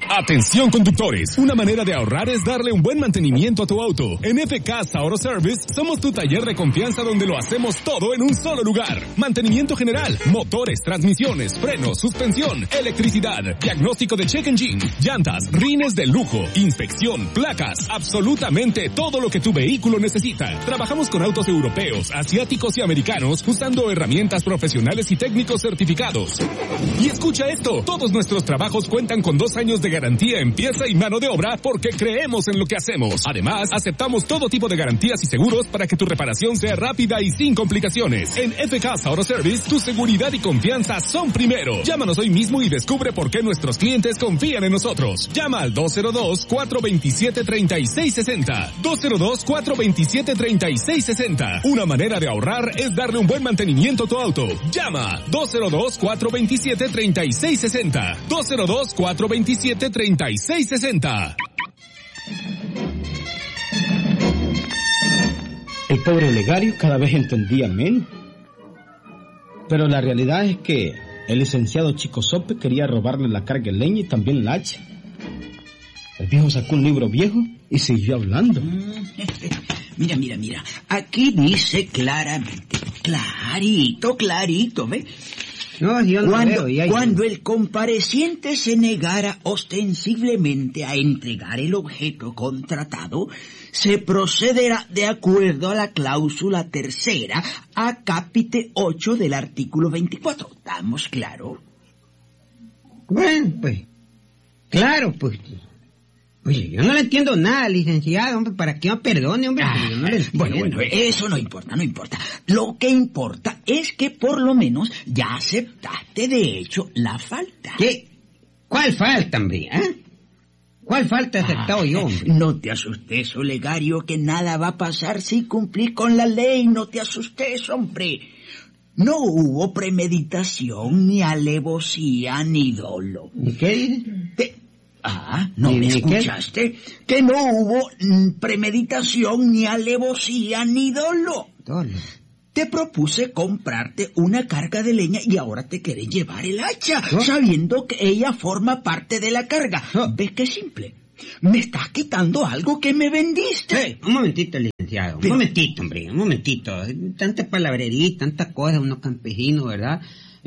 Atención conductores, una manera de ahorrar es darle un buen mantenimiento a tu auto. En FK Auto Service somos tu taller de confianza donde lo hacemos todo en un solo lugar. Mantenimiento general, motores, transmisiones, frenos, suspensión, electricidad, diagnóstico de check engine, llantas, rines de lujo, inspección, placas, absolutamente todo lo que tu vehículo necesita. Trabajamos con autos europeos, asiáticos y americanos usando herramientas profesionales y técnicos certificados. Y escucha esto, todos nuestros trabajos cuentan con 2 años de garantía en pieza y mano de obra porque creemos en lo que hacemos. Además, aceptamos todo tipo de garantías y seguros para que tu reparación sea rápida y sin complicaciones. En FK Auto Service, tu seguridad y confianza son primero. Llámanos hoy mismo y descubre por qué nuestros clientes confían en nosotros. Llama al 202-427-3660. 202-427-3660. Una manera de ahorrar es darle un buen mantenimiento a tu auto. Llama 202-427-3660. 202-427-3660. El pobre Olegario cada vez entendía menos. Pero la realidad es que el licenciado Chico Sope quería robarle la carga de leña y también la hacha. El viejo sacó un libro viejo y siguió hablando. Mira. Aquí dice claramente, clarito, ¿ves? No, yo no veo. Cuando el compareciente se negara ostensiblemente a entregar el objeto contratado, se procederá de acuerdo a la cláusula tercera, a capítulo 8 del artículo 24. ¿Estamos claros? Bueno, pues, claro, pues. Oye, yo no le entiendo nada, licenciado, hombre, ¿para qué me perdone, hombre? Yo no le entiendo. Bueno, eso no importa. Lo que importa es que por lo menos ya aceptaste de hecho la falta. ¿Qué? ¿Cuál falta, hombre? ¿Cuál falta he aceptado yo, hombre? No te asustes, Olegario, que nada va a pasar si cumplís con la ley. No te asustes, hombre. No hubo premeditación, ni alevosía, ni dolo. ¿Y qué dices? ¿No me escuchaste? Que no hubo premeditación, ni alevosía, ni dolo. Te propuse comprarte una carga de leña y ahora te querés llevar el hacha, sabiendo que ella forma parte de la carga. ¿Ves qué simple? Me estás quitando algo que me vendiste. Un momentito, licenciado. Un momentito. Tanta palabrería, tantas cosas, unos campesinos, ¿verdad?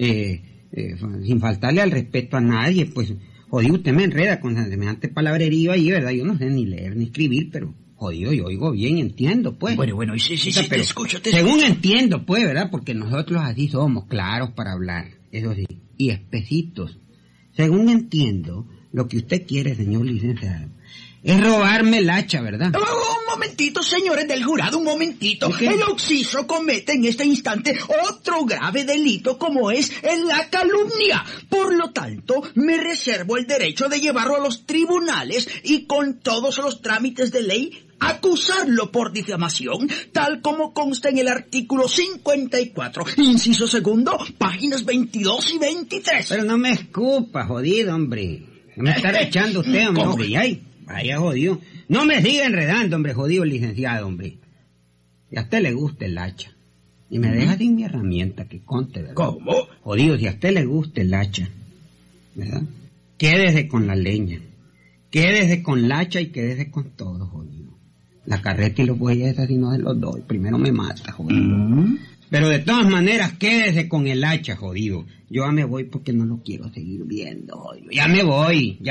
Sin faltarle al respeto a nadie, pues... Jodido, usted me enreda con semejante palabrerío ahí, ¿verdad? Yo no sé ni leer ni escribir, pero jodido, yo oigo bien, entiendo, pues. Bueno, sí, te escucho. Según entiendo, pues, ¿verdad? Porque nosotros así somos, claros para hablar, eso sí, y especitos. Según entiendo, lo que usted quiere, señor licenciado, es robarme el hacha, ¿verdad? Un momentito, señores del jurado, un momentito. El occiso comete en este instante otro grave delito como es la calumnia. Por lo tanto, me reservo el derecho de llevarlo a los tribunales y con todos los trámites de ley acusarlo por difamación, tal como consta en el artículo 54, inciso segundo, páginas 22 y 23. Pero no me escupa, jodido, hombre. Me está echando usted, hombre. Vaya jodido. No me siga enredando, hombre, jodido licenciado, hombre. Y a usted le gusta el hacha. Y me deja sin mi herramienta, que conte, ¿verdad? ¿Cómo? Jodido, si a usted le gusta el hacha, ¿verdad? Quédese con la leña. Quédese con la hacha y quédese con todo, jodido. La carreta y los bueyes, así no se los doy. Primero me mata, jodido. Pero de todas maneras, quédese con el hacha, jodido. Yo ya me voy porque no lo quiero seguir viendo, jodido. Ya me voy.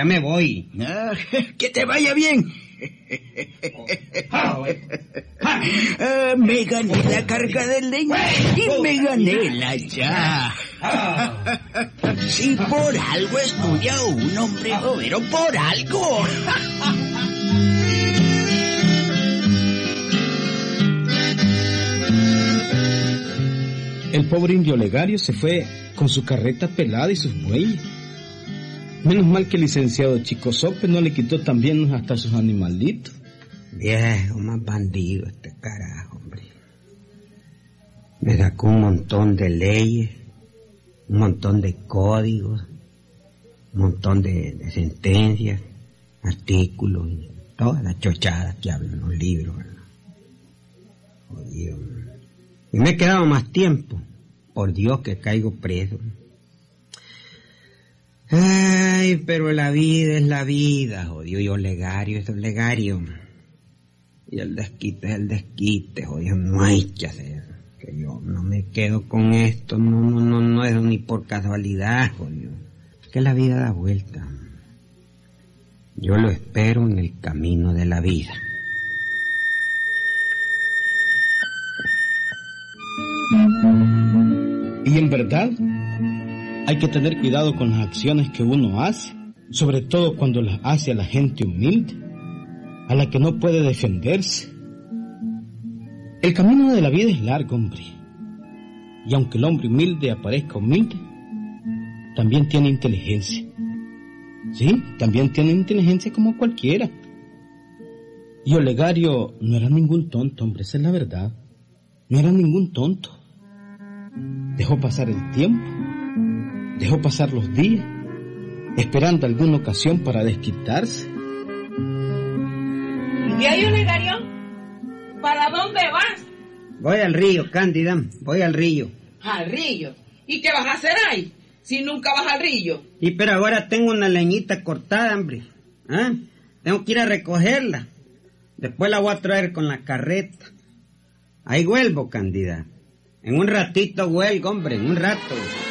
Que te vaya bien. Me gané la carga de leña y me gané el hacha. Si por algo estudia un hombre obrero, por algo. El pobre indio Olegario se fue con su carreta pelada y sus bueyes. Menos mal que el licenciado Chico Sope no le quitó también hasta sus animalitos. Viejo, más bandido este carajo, hombre. Me sacó un montón de leyes, un montón de códigos, un montón de sentencias, artículos, y todas las chochadas que hablan en los libros, ¿verdad? Jodido. Y me he quedado más tiempo. Por Dios que caigo preso. Ay, pero la vida es la vida, jodido, y Olegario es Olegario. Y el desquite es el desquite, jodido, no hay que hacer. Que yo no me quedo con esto, no es ni por casualidad, jodido. Es que la vida da vuelta. Yo lo espero en el camino de la vida. Y en verdad, hay que tener cuidado con las acciones que uno hace, sobre todo cuando las hace a la gente humilde, a la que no puede defenderse. El camino de la vida es largo, hombre. Y aunque el hombre humilde aparezca humilde, también tiene inteligencia. Sí, también tiene inteligencia como cualquiera. Y Olegario no era ningún tonto, hombre, esa es la verdad. No era ningún tonto. Dejó pasar el tiempo, dejó pasar los días, esperando alguna ocasión para desquitarse. ¿Y ahí, Olegario? ¿Para dónde vas? Voy al río, Cándida, voy al río. ¿Al río? ¿Y qué vas a hacer ahí, si nunca vas al río? Y pero ahora tengo una leñita cortada, hombre. ¿Ah? Tengo que ir a recogerla. Después la voy a traer con la carreta. Ahí vuelvo, Cándida. En un ratito vuelvo, hombre, en un rato.